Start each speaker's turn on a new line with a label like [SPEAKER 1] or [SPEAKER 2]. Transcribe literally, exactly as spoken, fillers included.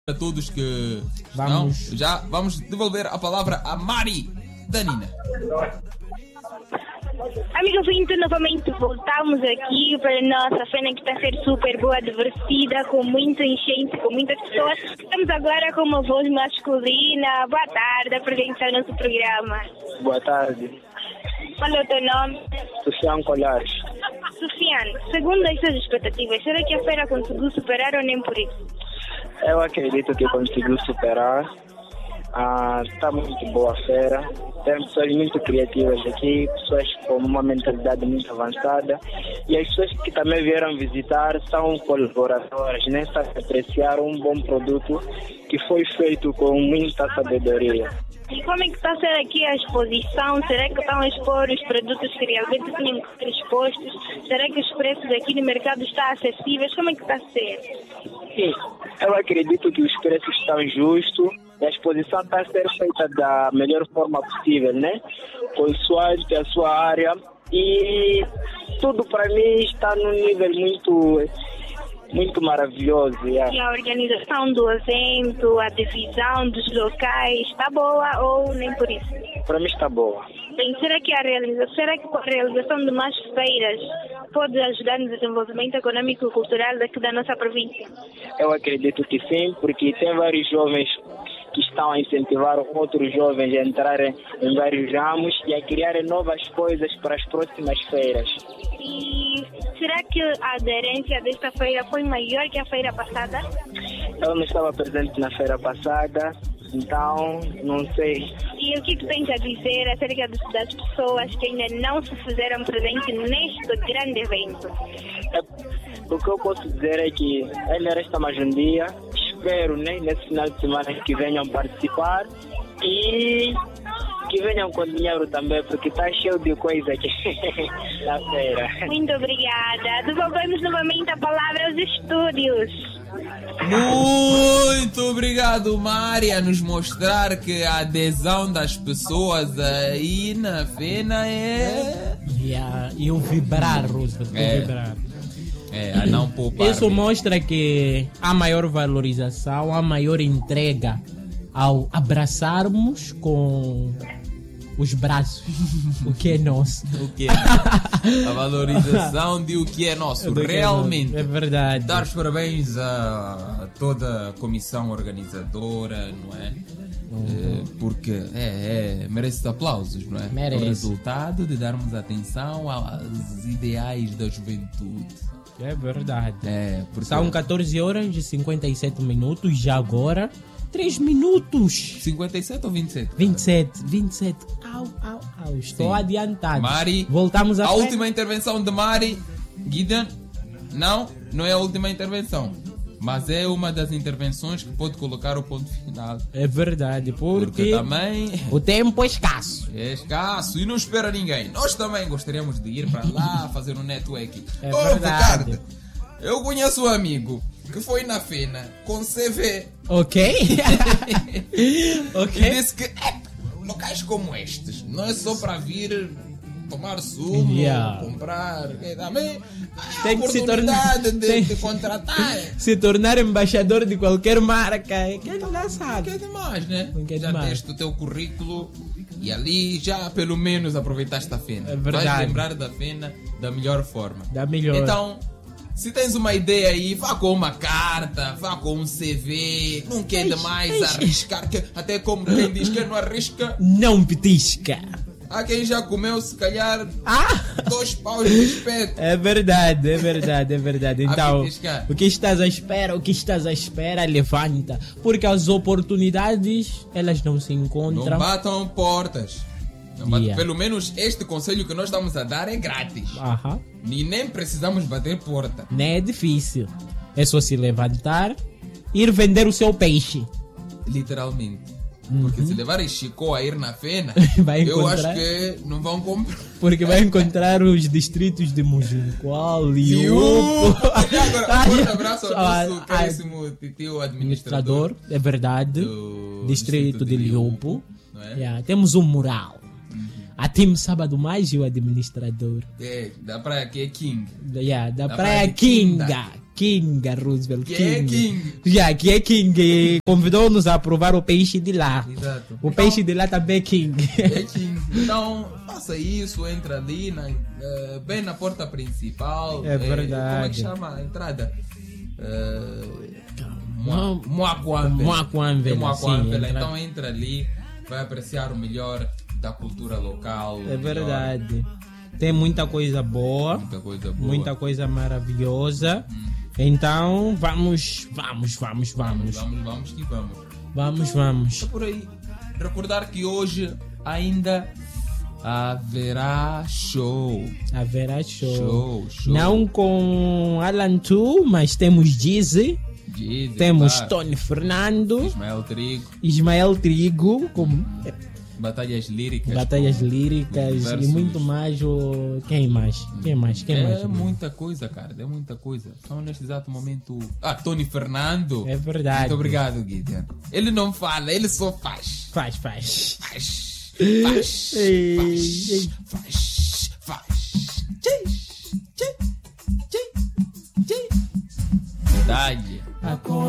[SPEAKER 1] a todos que
[SPEAKER 2] Vamos.
[SPEAKER 1] Não, já vamos devolver a palavra a Mari Danina.
[SPEAKER 3] Amigo Vinto, novamente voltamos aqui para a nossa feira que está a ser super boa, divertida, com muita enchente, com muitas pessoas. Estamos agora com uma voz masculina. Boa tarde, apresentar o nosso programa.
[SPEAKER 4] Boa tarde.
[SPEAKER 3] Qual é o teu nome?
[SPEAKER 4] Sufiano Colares.
[SPEAKER 3] Sufiano, segundo as suas expectativas, será que a feira conseguiu superar ou nem por isso?
[SPEAKER 4] Eu acredito que conseguiu superar. Ah, está muito boa a feira. Tem pessoas muito criativas aqui, pessoas com uma mentalidade muito avançada. E as pessoas que também vieram visitar são colaboradoras, né? Está a apreciar um bom produto que foi feito com muita sabedoria.
[SPEAKER 3] E como é que está a ser aqui a exposição? Será que estão a expor os produtos que realmente tinham que ser expostos? Será que os preços aqui no mercado estão acessíveis? Como é que está a ser?
[SPEAKER 4] Sim, eu acredito que os preços estão justos. A exposição está a ser feita da melhor forma possível, né? Consoante a sua área. E tudo para mim está num nível muito, muito maravilhoso. Yeah.
[SPEAKER 3] E a organização do evento, a divisão dos locais, está boa ou nem por isso?
[SPEAKER 4] Para mim está boa.
[SPEAKER 3] Bem, será que a realização, será que a realização de mais feiras pode ajudar no desenvolvimento econômico e cultural daqui da nossa província?
[SPEAKER 4] Eu acredito que sim, porque tem vários jovens que estão a incentivar outros jovens a entrarem em vários ramos e a criarem novas coisas para as próximas feiras.
[SPEAKER 3] E será que a aderência desta feira foi maior que a feira passada?
[SPEAKER 4] Eu não estava presente na feira passada, então não sei.
[SPEAKER 3] E o que tu tens a dizer acerca das pessoas que ainda não se fizeram presente neste grande evento?
[SPEAKER 4] É, o que eu posso dizer é que ainda resta mais um dia. Espero, né, nesse final de semana que venham participar e que venham com dinheiro também, porque está cheio de coisa aqui na feira.
[SPEAKER 3] Muito obrigada. Devolvemos novamente a palavra aos estúdios.
[SPEAKER 1] Muito obrigado, Mari, a nos mostrar que a adesão das pessoas aí na feira é...
[SPEAKER 2] Yeah, e o vibrar, Rosa, o
[SPEAKER 1] É.
[SPEAKER 2] vibrar.
[SPEAKER 1] É, a não poupar.
[SPEAKER 2] Isso mostra que há maior valorização, há maior entrega ao abraçarmos com os braços o que é nosso.
[SPEAKER 1] O que é? A valorização de o que é nosso.
[SPEAKER 2] Do que é
[SPEAKER 1] Realmente.
[SPEAKER 2] nosso. É verdade.
[SPEAKER 1] Dar os parabéns a toda a comissão organizadora, não é?
[SPEAKER 2] Uhum.
[SPEAKER 1] É, porque é, é, merece aplausos, não é?
[SPEAKER 2] Merece.
[SPEAKER 1] O resultado de darmos atenção aos ideais da juventude.
[SPEAKER 2] É verdade.
[SPEAKER 1] É, porque
[SPEAKER 2] São catorze horas e cinquenta e sete minutos, já agora três minutos.
[SPEAKER 1] cinquenta e sete ou vinte e sete?
[SPEAKER 2] vinte e sete, vinte e sete. Au, au, au. Estou
[SPEAKER 1] Sim.
[SPEAKER 2] adiantado.
[SPEAKER 1] Mari,
[SPEAKER 2] voltamos a
[SPEAKER 1] a
[SPEAKER 2] fe-
[SPEAKER 1] última intervenção de Mari. Gideon, não, não é a última intervenção, mas é uma das intervenções que pode colocar o ponto final.
[SPEAKER 2] É verdade, porque,
[SPEAKER 1] Porque também
[SPEAKER 2] o tempo é escasso.
[SPEAKER 1] é escasso e não espera ninguém. Nós também gostaríamos de ir para lá fazer um networking.
[SPEAKER 2] É
[SPEAKER 1] Ô,
[SPEAKER 2] verdade.
[SPEAKER 1] Ricardo, eu conheço um amigo que foi na Fena com C V
[SPEAKER 2] Ok?
[SPEAKER 1] e
[SPEAKER 2] ok.
[SPEAKER 1] disse que é, locais como estes não é só para vir tomar sumo,
[SPEAKER 2] Yeah.
[SPEAKER 1] comprar, é, também a
[SPEAKER 2] Tem que se
[SPEAKER 1] oportunidade
[SPEAKER 2] tornar-
[SPEAKER 1] de,
[SPEAKER 2] tem-
[SPEAKER 1] de contratar.
[SPEAKER 2] Se tornar embaixador de qualquer marca, é que ele já
[SPEAKER 1] Que
[SPEAKER 2] sabe.
[SPEAKER 1] é demais, né?
[SPEAKER 2] Que é
[SPEAKER 1] já
[SPEAKER 2] demais.
[SPEAKER 1] teste o teu currículo e ali já pelo menos aproveitaste a Fena.
[SPEAKER 2] É verdade.
[SPEAKER 1] Vais lembrar da Fena da melhor forma.
[SPEAKER 2] Da melhor.
[SPEAKER 1] Então, se tens uma ideia aí, vá com uma carta, vá com um C V, não quer demais
[SPEAKER 2] eish.
[SPEAKER 1] arriscar, que até como quem diz que não arrisca,
[SPEAKER 2] Não petisca.
[SPEAKER 1] há quem já comeu se calhar
[SPEAKER 2] Ah!
[SPEAKER 1] dois paus de espeto.
[SPEAKER 2] É verdade, é verdade, é verdade.
[SPEAKER 1] A
[SPEAKER 2] Então,
[SPEAKER 1] petiscar.
[SPEAKER 2] o que estás à espera, o que estás à espera, levanta. Porque as oportunidades, elas não se
[SPEAKER 1] Não
[SPEAKER 2] encontram.
[SPEAKER 1] batam portas. Não batam-
[SPEAKER 2] Yeah.
[SPEAKER 1] Pelo menos este conselho que nós estamos a dar é grátis.
[SPEAKER 2] Aham.
[SPEAKER 1] E nem precisamos bater porta.
[SPEAKER 2] Não é difícil. É só se levantar, ir vender o seu peixe.
[SPEAKER 1] Literalmente. Porque se levarem Chico a ir na Fena,
[SPEAKER 2] Vai
[SPEAKER 1] eu acho
[SPEAKER 2] encontrar.
[SPEAKER 1] que não vão comprar.
[SPEAKER 2] Porque vai encontrar os distritos de Mujinqual,
[SPEAKER 1] E
[SPEAKER 2] Liupo.
[SPEAKER 1] o- E agora, um forte abraço ao
[SPEAKER 2] Ah,
[SPEAKER 1] nosso
[SPEAKER 2] ah,
[SPEAKER 1] caríssimo tio administrador
[SPEAKER 2] administrador, é verdade.
[SPEAKER 1] do
[SPEAKER 2] Distrito de Liupo.
[SPEAKER 1] não é?
[SPEAKER 2] Yeah, temos um mural. A time Sábado Mais e o administrador.
[SPEAKER 1] É, da praia que é King.
[SPEAKER 2] Yeah, da,
[SPEAKER 1] Da
[SPEAKER 2] Praia
[SPEAKER 1] Praia de
[SPEAKER 2] Kinga.
[SPEAKER 1] Kinga.
[SPEAKER 2] King Roosevelt.
[SPEAKER 1] Que é King.
[SPEAKER 2] Já, que é King. Convidou-nos a provar o peixe de lá.
[SPEAKER 1] Exato.
[SPEAKER 2] O peixe de lá também é King.
[SPEAKER 1] É King. Então, faça isso, entra ali, na, uh, bem na porta principal.
[SPEAKER 2] É verdade.
[SPEAKER 1] Como é que chama a entrada?
[SPEAKER 2] Não.
[SPEAKER 1] Moaquambela.
[SPEAKER 2] Moaquambela, sim, entra-
[SPEAKER 1] Então entra ali, vai apreciar o melhor da cultura local. o
[SPEAKER 2] É
[SPEAKER 1] melhor-
[SPEAKER 2] verdade. Tem muita coisa boa.
[SPEAKER 1] Muita coisa boa.
[SPEAKER 2] Muita coisa maravilhosa. Então, vamos, vamos, vamos, vamos.
[SPEAKER 1] Vamos, vamos que vamos.
[SPEAKER 2] Vamos, vamos.
[SPEAKER 1] É por aí. Recordar que hoje ainda haverá show.
[SPEAKER 2] Haverá show.
[SPEAKER 1] Show, show.
[SPEAKER 2] Não com Alan Tu, mas temos Dizzy,
[SPEAKER 1] Dizem,
[SPEAKER 2] temos
[SPEAKER 1] claro.
[SPEAKER 2] Tony Fernando,
[SPEAKER 1] Ismael Trigo.
[SPEAKER 2] Ismael Trigo, com
[SPEAKER 1] Batalhas líricas.
[SPEAKER 2] batalhas líricas
[SPEAKER 1] Versus.
[SPEAKER 2] e muito mais. o- Quem mais? Quem mais? Quem
[SPEAKER 1] É
[SPEAKER 2] mais?
[SPEAKER 1] muita coisa, cara. É muita coisa. Só neste exato momento. Ah, Tony Fernando.
[SPEAKER 2] É verdade.
[SPEAKER 1] Muito obrigado, Gideon. Ele não fala, ele só faz.
[SPEAKER 2] Faz, faz.
[SPEAKER 1] Faz. Faz.
[SPEAKER 2] Ei,
[SPEAKER 1] Faz.
[SPEAKER 2] ei.
[SPEAKER 1] Faz. Faz. Tchim, tchim, tchim, tchim. Verdade.
[SPEAKER 2] A